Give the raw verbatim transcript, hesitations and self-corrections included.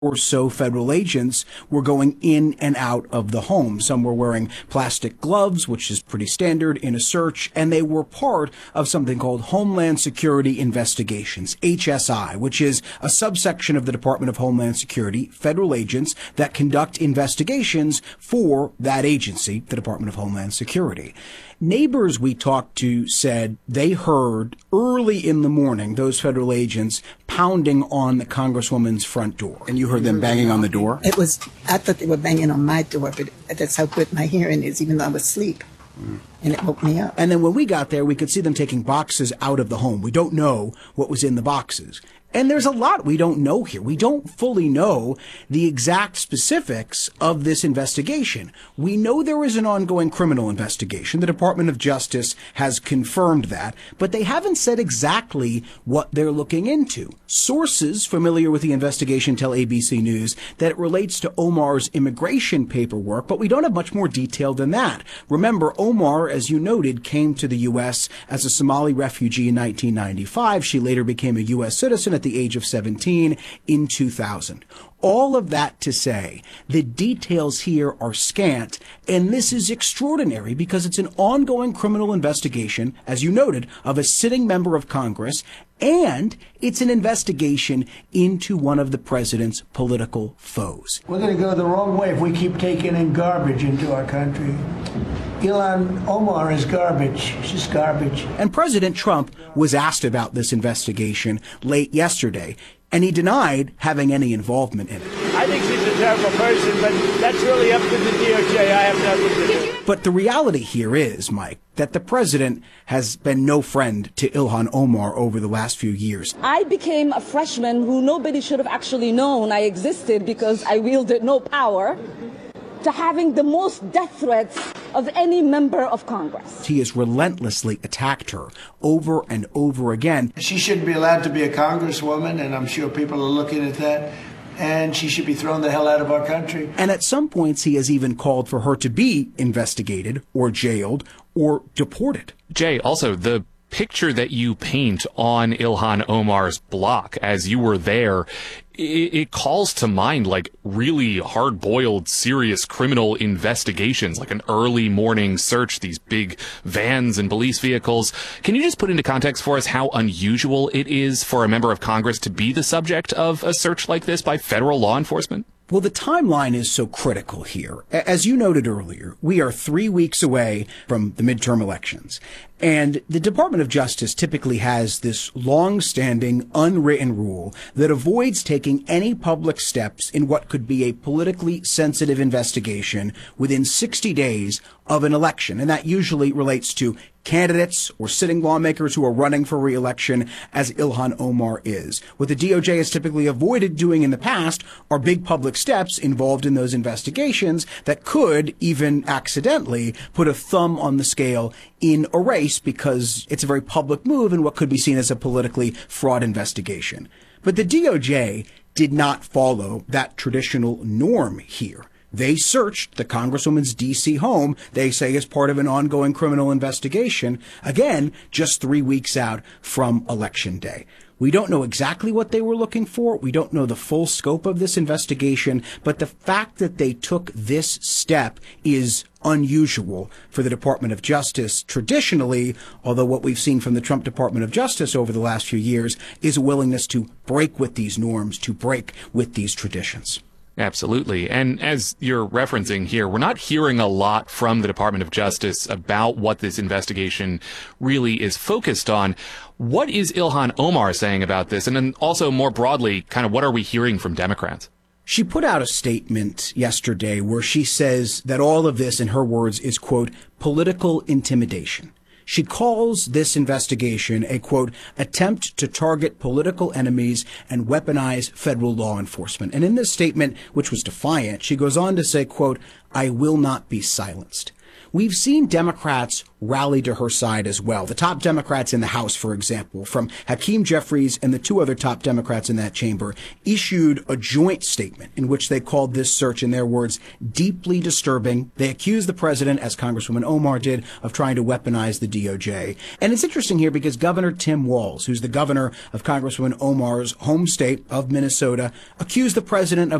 or so federal agents were going in and out of the home. Some were wearing plastic gloves, which is pretty standard in a search, and they were part of something called Homeland Security Investigations, H S I, which is a subsection of the Department of Homeland Security, federal agents that conduct investigations for that agency, the Department of Homeland Security. Neighbors we talked to said they heard early in the morning those federal agents pounding on the Congresswoman's front door. And you heard them banging on the door? It was, I thought they were banging on my door, but that's how good my hearing is, even though I was asleep. Mm. And it woke me up. And then when we got there, we could see them taking boxes out of the home. We don't know what was in the boxes. And there's a lot we don't know here. We don't fully know the exact specifics of this investigation. We know there is an ongoing criminal investigation. The Department of Justice has confirmed that, but they haven't said exactly what they're looking into. Sources familiar with the investigation tell A B C News that it relates to Omar's immigration paperwork, but we don't have much more detail than that. Remember, Omar, as you noted, came to the U S as a Somali refugee in nineteen ninety-five. She later became a U S citizen at the age of seventeen in two thousand. All of that to say, the details here are scant, and this is extraordinary because it's an ongoing criminal investigation, as you noted, of a sitting member of Congress, and it's an investigation into one of the president's political foes. We're going to go the wrong way if we keep taking in garbage into our country. Ilhan Omar is garbage. She's garbage. And President Trump was asked about this investigation late yesterday, and he denied having any involvement in it. I think she's a terrible person, but that's really up to the D O J. I have nothing to do. But the reality here is, Mike, that the president has been no friend to Ilhan Omar over the last few years. I became a freshman who nobody should have actually known I existed because I wielded no power, to having the most death threats of any member of Congress. He has relentlessly attacked her over and over again. She shouldn't be allowed to be a congresswoman, and I'm sure people are looking at that, and she should be thrown the hell out of our country. And at some points, he has even called for her to be investigated or jailed or deported. Jay, also, the picture that you paint on Ilhan Omar's block as you were there, it, it calls to mind like really hard-boiled, serious criminal investigations, like an early morning search, these big vans and police vehicles. Can you just put into context for us how unusual it is for a member of Congress to be the subject of a search like this by federal law enforcement? Well, the timeline is so critical here. As you noted earlier, we are three weeks away from the midterm elections. And the Department of Justice typically has this long-standing, unwritten rule that avoids taking any public steps in what could be a politically sensitive investigation within sixty days of an election. And that usually relates to candidates or sitting lawmakers who are running for re-election, as Ilhan Omar is. What the D O J has typically avoided doing in the past are big public steps involved in those investigations that could, even accidentally, put a thumb on the scale in a race because it's a very public move in what could be seen as a politically fraught investigation. But the D O J did not follow that traditional norm here. They searched the Congresswoman's D C home, they say, as part of an ongoing criminal investigation, again, just three weeks out from Election Day. We don't know exactly what they were looking for. We don't know the full scope of this investigation, but the fact that they took this step is unusual for the Department of Justice traditionally, although what we've seen from the Trump Department of Justice over the last few years is a willingness to break with these norms, to break with these traditions. Absolutely. And as you're referencing here, we're not hearing a lot from the Department of Justice about what this investigation really is focused on. What is Ilhan Omar saying about this? And then also more broadly, kind of what are we hearing from Democrats? She put out a statement yesterday where she says that all of this, in her words, is, quote, political intimidation. She calls this investigation a, quote, attempt to target political enemies and weaponize federal law enforcement. And in this statement, which was defiant, she goes on to say, quote, I will not be silenced. we've seen Democrats rally to her side as well. The top Democrats in the House, for example, from Hakeem Jeffries and the two other top Democrats in that chamber, issued a joint statement in which they called this search, in their words, deeply disturbing. They accused the president, as Congresswoman Omar did, of trying to weaponize the D O J. And it's interesting here because Governor Tim Walz, who's the governor of Congresswoman Omar's home state of Minnesota, accused the president of